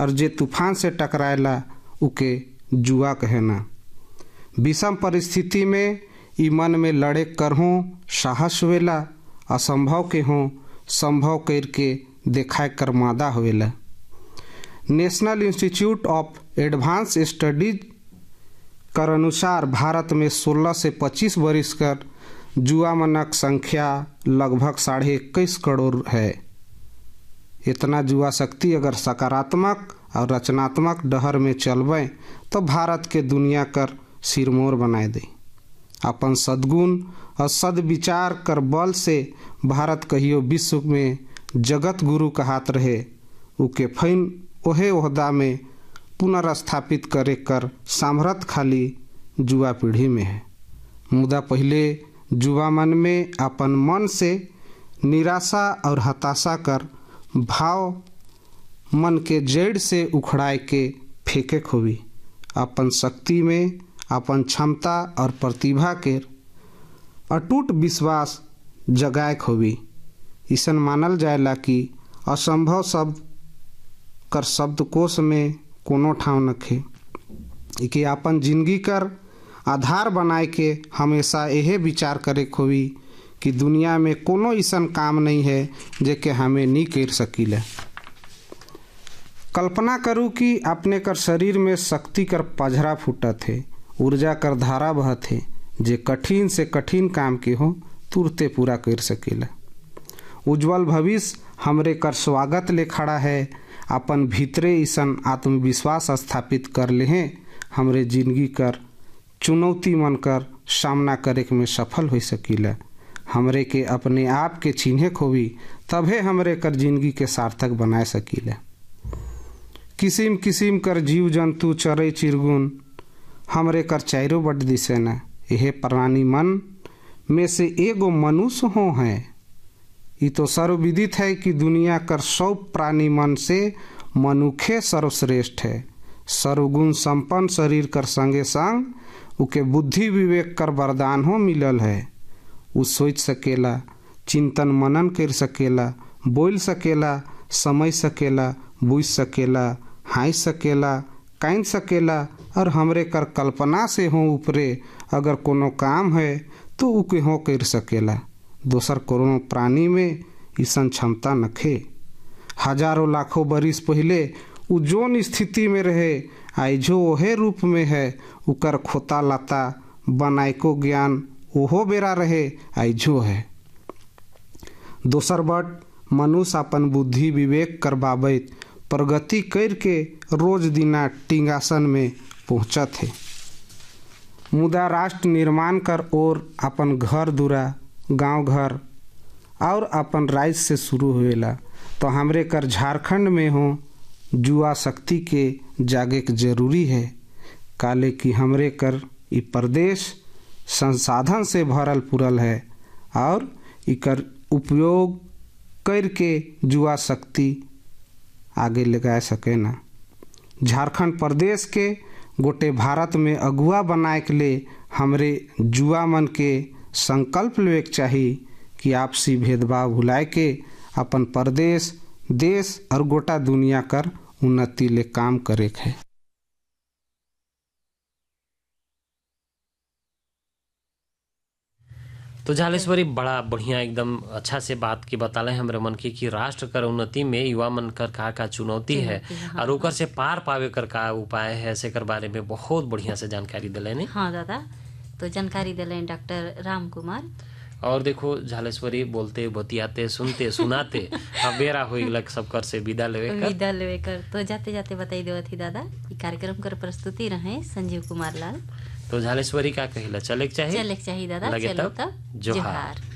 और जे तूफान से टकराएला उके जुआ कहेना। विषम परिस्थिति में ई मन में लड़े करहूँ साहस होवेला, असंभव के हों संभव करके देखाए कर मादा होवेला। National institute of advance studies कर अनुसार भारत में 16 से 25 वर्ष कर जुआ मनक संख्या लगभग 21.5 करोड़ है। इतना जुआ शक्ति अगर सकारात्मक और रचनात्मक डहर में चलबे तो भारत के दुनिया कर सिरमौर बनाए दे। अपन सद्गुण और सद्विचार कर बल से भारत कहियो विश्व में जगत गुरु कहात रहे, उके फैन ओहे ओहदा में पुनर्स्थापित करे कर सामर्थ खाली जुआ पीढ़ी में है। मुदा पहले जुआ मन में अपन मन से निराशा और हताशा कर भाव मन के जड़ से उखड़ाए के फेंके खोवी। अपन शक्ति में अपन क्षमता और प्रतिभा के अटूट विश्वास जगाए खोवी। इसन मानल जाएला कि असंभव शब्द कर शब्दकोश में कोनो ठाव नखे। इके अपन जिंदगी कर आधार बनाए के हमेशा यह विचार करे खोवी कि दुनिया में कोनो ऐसन काम नहीं है जेके हमें नहीं कर सकीले। कल्पना करूँ कि अपने कर शरीर में शक्ति कर पझरा फूटत है, ऊर्जा कर धारा बहत है, जे कठिन से कठिन काम के हो तुरते पूरा कर सकेला। उज्जवल भविष्य हमरे कर स्वागत ले खड़ा है। अपन भीतरे ईसन आत्मविश्वास स्थापित कर ले हैं, हमरे जिंदगी कर चुनौती मन कर सामना करे में सफल हो सकीला। हमरे के अपने आप के चिन्हे खोवी तभे हमरे कर जिंदगी के सार्थक बनाए सकीला। किसिम किसिम कर जीव जंतु चरे चिरगुन हमरे कर चारो बट दिसे न। यह प्राणी मन में से एगो मनुष्य हो है। ये तो सर्वविदित है कि दुनिया कर 100 प्राणी मन से मनुखे सर्वश्रेष्ठ है। सर्वगुण संपन्न शरीर कर संगे संग उके बुद्धि विवेक कर वरदान हो मिलल है। उ सोच सकेला, चिंतन मनन कर सकेला, बोल सकेला, समझ सकेला, बुझ सकेला, हाई सकेला, काइन सकेला और हमरे कर कल्पना से हो ऊपरे अगर कोनो काम है तो उके हो कर सकेला। दोसर कोनो प्राणी में ईसन क्षमता नखे। हजारों लाखों बरिस पहले उ जोन स्थिति में रहे आइजो ओहे रूप में है। उकर खोता लाता बनाए को ज्ञान ओहो बेरा रहे आइजो है। दोसर बट मनुष्य अपन बुद्धि विवेक करवाबैत प्रगति करके रोज दिना टिंगासन में पहुँचत है। मुदा राष्ट्र निर्माण कर और अपन घर दुरा गांव घर और अपन राज्य से शुरू हुएला तो हमरे कर झारखंड में हो जुआ शक्ति के जागे के जरूरी है। काले कि हमरे कर ई प्रदेश संसाधन से भरल पुरल है और इकर उपयोग करके जुआ शक्ति आगे लगाए सके ना। झारखंड प्रदेश के गोटे भारत में अगुआ बनाए के लिए हमरे जुआ मन के संकल्प लेवे चाहिए कि आपसी भेदभाव भुलाए के अपन प्रदेश देश और गोटा दुनिया कर उन्नति ले काम करे है। तो झालेश्वरी बड़ा बढ़िया एकदम अच्छा से बात की बताले हमरे मन की कि राष्ट्र कर उन्नति में युवा मन कर का चुनौती है और ओकर से पार पावे कर का उपाय है ऐसे कर बारे में बहुत बढ़िया से जानकारी दिले ने। हाँ दादा, तो जानकारी दिले डॉक्टर राम कुमार। और देखो झालेश्वरी बोलते बतियाते सुनते सुनाते अब बेरा हो लग सब कर से विदा लेवे कर तो जाते जाते बताई देवत ही दादा ई कार्यक्रम कर प्रस्तुति रहे संजीव कुमार लाल। तो झालेश्वरी का कहिला चले चाहिए दादा, लगे चलो तब जोहार।